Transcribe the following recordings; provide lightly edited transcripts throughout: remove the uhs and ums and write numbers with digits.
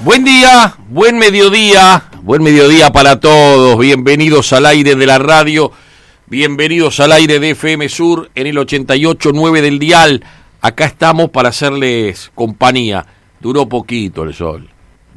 Buen día, buen mediodía para todos. Bienvenidos al aire de la radio, bienvenidos al aire de FM Sur en el 88.9 del dial. Acá estamos para hacerles compañía. Duró poquito el sol.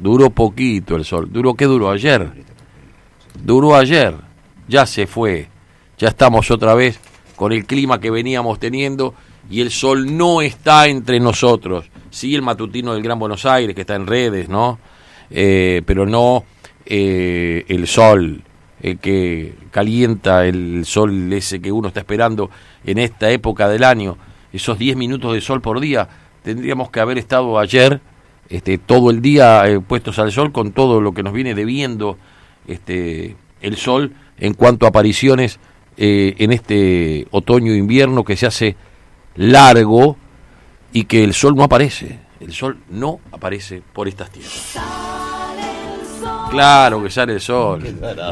¿Qué duró ayer? Duró ayer. Ya se fue. Ya estamos otra vez con el clima que veníamos teniendo y el sol no está entre nosotros. Sí, el matutino del Gran Buenos Aires, que está en redes, ¿no? Pero no el sol, el que calienta, el sol ese que uno está esperando en esta época del año. Esos 10 minutos de sol por día, tendríamos que haber estado ayer todo el día puestos al sol con todo lo que nos viene debiendo el sol en cuanto a apariciones en este otoño-invierno que se hace largo y que el sol no aparece. El sol no aparece por estas tierras. Claro que sale el sol.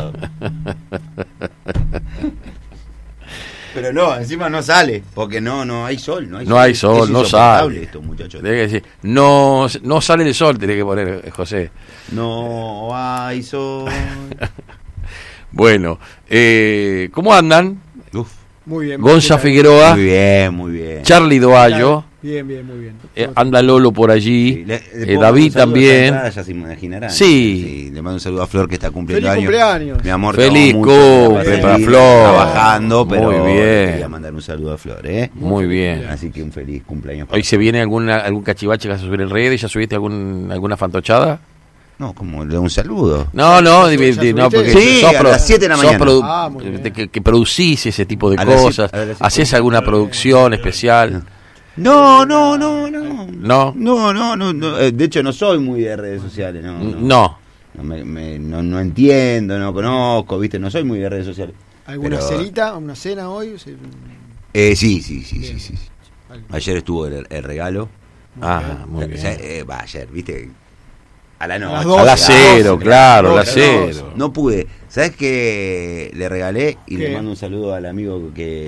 Pero no, encima no sale, porque no hay sol. No hay sol, no sale. Esto, muchachos. Tenés que decir, no sale el sol, tenés que poner, José. No hay sol. Bueno, ¿cómo andan? Muy bien. Gonza Figueroa. Muy bien. Charlie Doallo. Bien, muy bien. Anda Lolo por allí. Sí, David también. Ya se imaginarán. Sí. Le mando un saludo a Flor, que está cumpliendo Feliz cumpleaños. Mi amor, feliz cumple para Flor. Trabajando, pero muy bien. quería mandar un saludo a Flor, Muy bien. Así que un feliz cumpleaños. ¿Hoy se viene algún cachivache que vas a subir en redes? ¿Ya subiste alguna fantochada? No, como le doy un saludo. No, porque sí, a las 7 de la mañana. Que producís ese tipo de cosas. ¿Hacés alguna producción especial? No. ¿No? No. De hecho, no soy muy de redes sociales. No entiendo, no conozco, ¿viste? No soy muy de redes sociales. ¿Alguna cenita, una cena hoy? Sí. Ayer estuvo el regalo. Muy bien. Ayer, ¿viste? A la noche. A las 0, claro, a las 0. No pude. ¿Sabes qué le regalé? Y ¿Qué? le mando un saludo al amigo que